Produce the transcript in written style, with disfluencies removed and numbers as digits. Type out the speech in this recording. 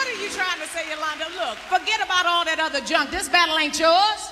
what are you trying to say, Yolanda? Look, forget about all that other junk. This battle ain't yours.